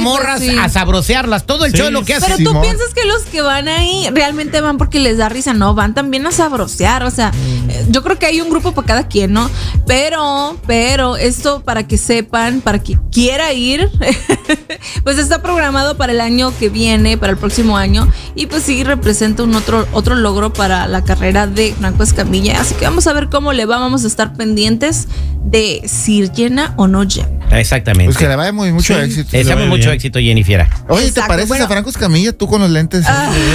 morras pues sí, a sabrosearlas. Todo el show es lo que hace. Pero tú piensas que los que van ahí realmente van porque les da risa. No, van también a sabrosear. O sea, yo creo que hay un grupo para cada quien, ¿no? Pero esto, para que sepan, para que quiera ir, pues está programado para el año que viene, para el próximo año. Y pues sí, representa un otro logro para la carrera de Franco Escamilla. Así que vamos a ver cómo le va. Vamos a estar pendientes de si llena o no llena. Exactamente. Pues que le vaya mucho éxito. Deseamos mucho éxito, Jennifer. Oye, ¿te pareces a Franco Escamilla tú con los lentes?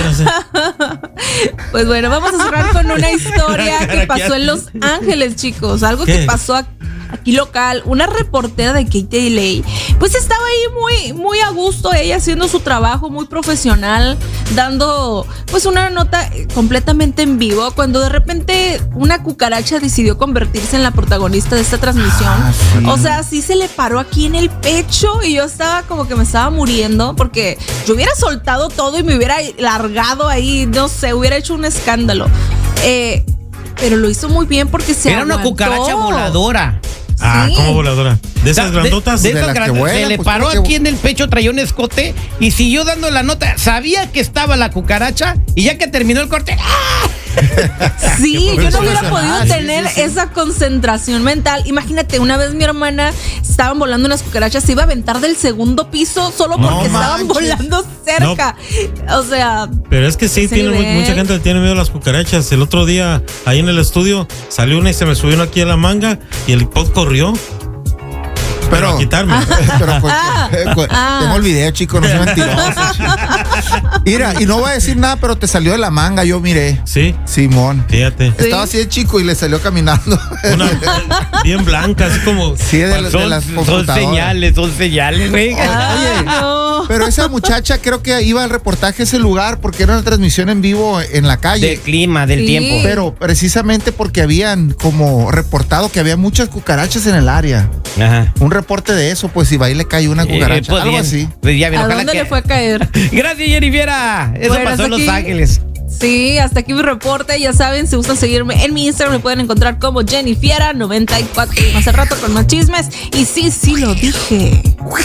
Pues bueno, vamos a cerrar con una historia que pasó en Los Ángeles, chicos. Algo que pasó aquí local. Una reportera de KTLA, pues estaba ahí muy a gusto, ella haciendo su trabajo muy profesional, dando pues una nota completamente en vivo, cuando de repente una cucaracha decidió convertirse en la protagonista de esta transmisión. Sí. O sea, sí se le paró aquí en el pecho y yo estaba como que me estaba muriendo, porque yo hubiera soltado todo y me hubiera largado ahí, no sé, hubiera hecho un escándalo. Pero lo hizo muy bien porque se Era aguantó. una cucaracha voladora. Sí. ¿Cómo voladora? ¿De esas grandotas? de las que vuelan, se le pues, paró creo que- aquí en el pecho, traía un escote y siguió dando la nota. Sabía que estaba la cucaracha y ya que terminó el corte, ¡ah! Sí, yo no hubiera profesional, podido sí, tener sí, sí. esa concentración mental. Imagínate, una vez mi hermana estaban volando unas cucarachas, se iba a aventar del segundo piso solo porque estaban volando cerca. O sea, Pero es que sí, ese nivel. mucha gente le tiene miedo a las cucarachas. El otro día, ahí en el estudio, salió una y se me subió una aquí a la manga y el pod corrió. Pero a quitarme. Pero tengo el video, chico, no soy mentiroso. Mira, y no voy a decir nada, pero te salió de la manga, yo miré. Sí, Simón. fíjate. Estaba así de chico y le salió caminando. Una bien blanca, así como. Sí, de las Son computadoras. señales, güey. Oye, no. pero esa muchacha creo que iba al reportaje a ese lugar porque era una transmisión en vivo en la calle. Del clima, del Sí. tiempo. Pero precisamente porque habían como reportado que había muchas cucarachas en el área. Ajá. Un reporte de eso, pues si va y le cae una cucaracha, Pues algo bien, así. pues ya bien, ¿A ojalá dónde que- le fue a caer? Gracias, Jennifer. Eso Bueno, pasó hasta en Los aquí. Ángeles. Sí, hasta aquí mi reporte. Ya saben, si gustan seguirme en mi Instagram, me pueden encontrar como Jennifiera94. Hace rato con más chismes. Y sí lo dije.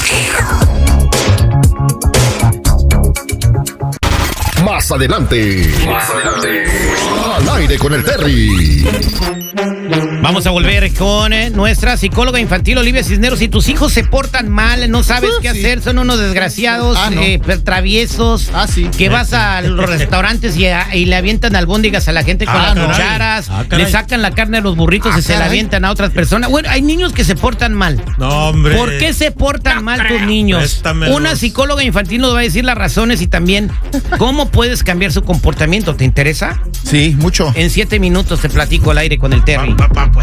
Más adelante. Al aire con el Terry. Vamos a volver con nuestra psicóloga infantil Olivia Cisneros. Si tus hijos se portan mal, no sabes qué sí. hacer, son unos desgraciados, No. traviesos, Sí. que vas a los restaurantes y le avientan albóndigas a la gente con las caray. cucharas, Caray. le sacan la carne a los burritos y se la caray. avientan a otras personas. Bueno, hay niños que se portan mal. No, hombre. ¿Por qué se portan mal tus niños? Préstamelos. Una psicóloga infantil nos va a decir las razones y también cómo puedes cambiar su comportamiento. ¿Te interesa? Sí, mucho. En 7 minutos te platico al aire con el Terry. Pa.